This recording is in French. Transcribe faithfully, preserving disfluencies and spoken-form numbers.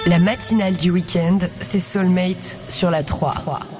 La matinale du week-end, c'est Soulmate sur la trois.